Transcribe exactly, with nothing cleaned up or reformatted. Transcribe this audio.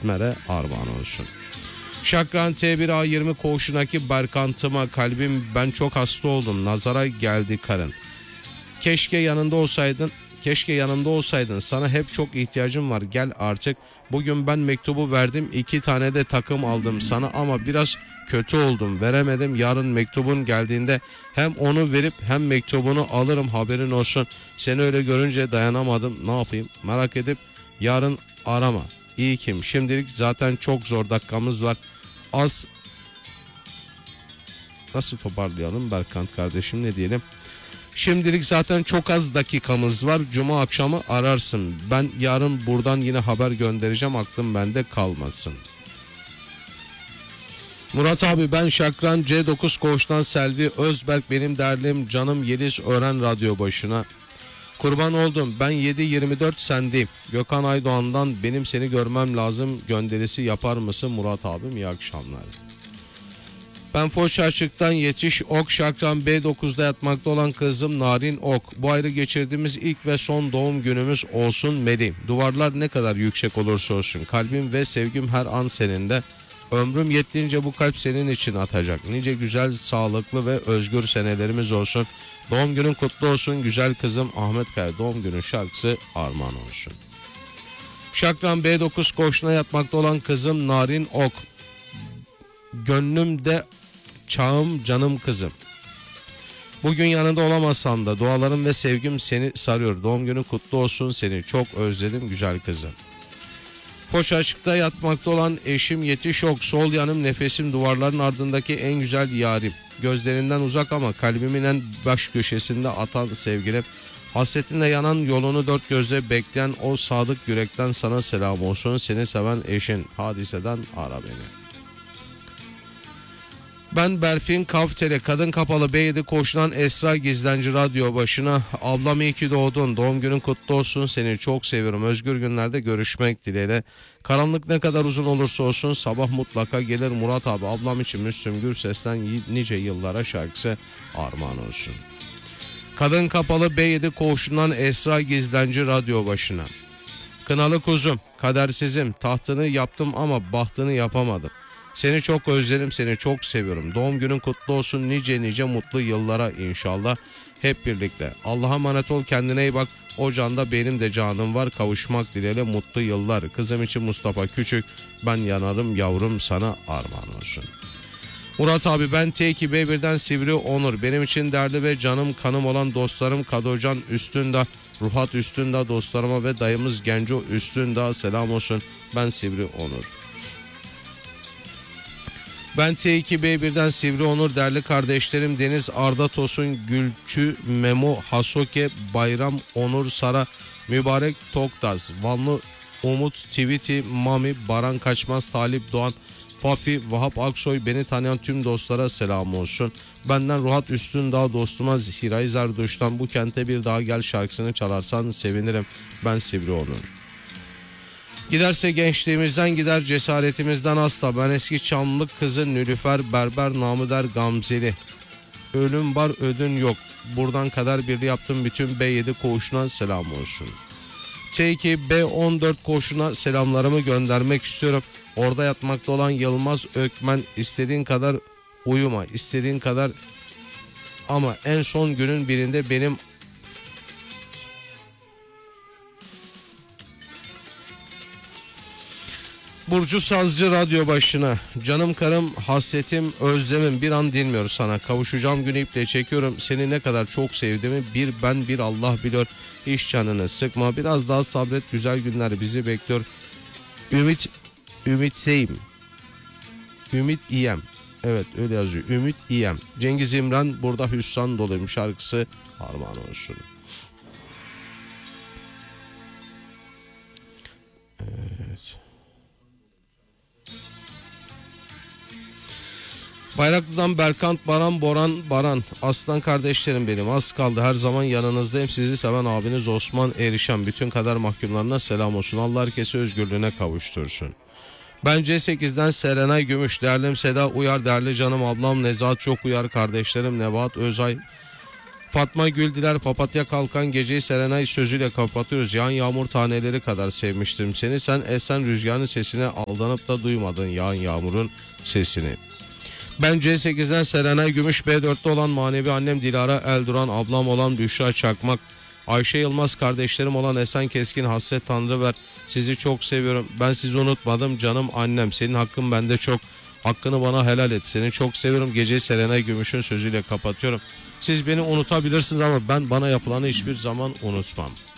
İzmir'e armağan olsun. Şakran T bir A yirmi koğuşundaki Berkantıma kalbim ben çok hasta oldum. Nazara geldi karın. Keşke yanında olsaydın. Keşke yanımda olsaydın. Sana hep çok ihtiyacım var. Gel artık. Bugün ben mektubu verdim. İki tane de takım aldım sana ama biraz kötü oldum. Veremedim. Yarın mektubun geldiğinde hem onu verip hem mektubunu alırım. Haberin olsun. Seni öyle görünce dayanamadım. Ne yapayım? Merak edip yarın arama. İyi kim? Şimdilik zaten çok zor dakikamız var. Az nasıl toparlayalım Berkant kardeşim, ne diyelim? Şimdilik zaten çok az dakikamız var. Cuma akşamı ararsın. Ben yarın buradan yine haber göndereceğim. Aklım bende kalmasın. Murat abi ben Şakran C dokuz koğuştan Selvi Özberk, benim derlim canım Yeliz Öğren radyo başına. Kurban oldum ben yedi yirmi dört sendeyim. Gökhan Aydoğan'dan benim seni görmem lazım gönderisi yapar mısın Murat abim, iyi akşamlar. Ben Foş Açık'tan Yetiş Ok Şakran B dokuzda yatmakta olan kızım Narin Ok. Bu ayrı geçirdiğimiz ilk ve son doğum günümüz olsun Medim. Duvarlar ne kadar yüksek olursa olsun kalbim ve sevgim her an seninle. Ömrüm yettiğince bu kalp senin için atacak. Nice güzel, sağlıklı ve özgür senelerimiz olsun. Doğum günün kutlu olsun güzel kızım Ahmet Kaya. Doğum günün şarkısı armağan olsun. Şakran B dokuz koğuşuna yatmakta olan kızım Narin Ok. Gönlümde çağım canım kızım. Bugün yanında olamazsam da dualarım ve sevgim seni sarıyor. Doğum günün kutlu olsun, seni çok özledim güzel kızım. Foç Açık'ta yatmakta olan eşim Yetiş Ok. Sol yanım nefesim, duvarların ardındaki en güzel yarim. Gözlerinden uzak ama kalbimin en baş köşesinde atan sevgilim. Hasretinle yanan, yolunu dört gözle bekleyen o sadık yürekten sana selam olsun. Seni seven eşin Hadise'den ara beni. Ben Berfin Kavtele kadın kapalı B yedi koşulan Esra Gizlenci radyo başına. Ablam iyi ki doğdun. Doğum günün kutlu olsun. Seni çok seviyorum. Özgür günlerde görüşmek dileğiyle. Karanlık ne kadar uzun olursa olsun sabah mutlaka gelir Murat abi. Ablam için Müslüm Gürses'ten nice yıllara şarkısı armağan olsun. Kadın kapalı B yedi koğuşundan Esra Gizlenci radyo başına. Kınalı kuzum, kadersizim, tahtını yaptım ama bahtını yapamadım. Seni çok özledim, seni çok seviyorum. Doğum günün kutlu olsun, nice nice mutlu yıllara inşallah hep birlikte. Allah'a emanet ol, kendine iyi bak. O canda benim de canım var, kavuşmak dileğiyle mutlu yıllar. Kızım için Mustafa Küçük, ben yanarım yavrum sana armağan olsun. Murat abi ben T iki B birden Sivri Onur. Benim için değerli ve canım kanım olan dostlarım Kadocan Üstündağ, Ruhat Üstündağ, dostlarıma ve dayımız Genco Üstündağ selam olsun. Ben Sivri Onur. Ben T iki B birden Sivri Onur, değerli kardeşlerim Deniz, Arda Tosun, Gülçü, Memo, Hasoke, Bayram, Onur, Sara, Mübarek, Toktaz, Vanlı, Umut, Tweety, Mami, Baran Kaçmaz, Talip Doğan, Fafi, Vahap Aksoy, beni tanıyan tüm dostlara selam olsun. Benden Ruhat Üstündağ dostuma Hiray Zerduş'tan bu kente bir daha gel şarkısını çalarsan sevinirim. Ben Sivri Onur. Giderse gençliğimizden gider cesaretimizden asla. Ben eski Çamlık kızı Nülüfer Berber namı der Gamzeli. Ölüm var ödün yok. Buradan kadar birliği yaptım bütün B yedi koğuşuna selam olsun. T iki B on dört koğuşuna selamlarımı göndermek istiyorum. Orada yatmakta olan Yılmaz Ökmen, istediğin kadar uyuma, istediğin kadar ama en son günün birinde benim Burcu Sazcı radyo başına. Canım karım, hasretim, özlemim bir an dinmiyor sana. Kavuşacağım günü iple çekiyorum. Seni ne kadar çok sevdiğimi bir ben bir Allah biliyor. Hiç canını sıkma. Biraz daha sabret. Güzel günler bizi bekliyor. Ümit, ümitteyim. Ümit İyem. Evet öyle yazıyor. Ümit İyem. Cengiz İmran burada hüsran doluyum şarkısı armağan olsun. Evet. Bayraklı'dan Berkant Baran Boran Baran. Aslan kardeşlerim benim, az kaldı her zaman yanınızdayım. Sizi seven abiniz Osman Erişen. Bütün kader mahkumlarına selam olsun. Allah herkesi özgürlüğüne kavuştursun. Ben C sekizden Serenay Gümüş. Değerlim Seda Uyar, değerli canım ablam Nezahat Çok Uyar, kardeşlerim Nebahat Özay, Fatma Güldiler Papatya Kalkan geceyi Serenay sözüyle kapatıyoruz. Yağan yağmur taneleri kadar sevmiştim seni. Sen esen rüzgarın sesine aldanıp da duymadın yağan yağmurun sesini. Ben C sekizden Serenay Gümüş, B dörtte olan manevi annem Dilara Elduran, ablam olan Büşra Çakmak, Ayşe Yılmaz, kardeşlerim olan Esen Keskin, Hasret Tanrıver. Sizi çok seviyorum. Ben sizi unutmadım canım annem. Senin hakkın bende çok. Hakkını bana helal et. Seni çok seviyorum. Geceyi Serenay Gümüş'ün sözüyle kapatıyorum. Siz beni unutabilirsiniz ama ben bana yapılanı hiçbir zaman unutmam.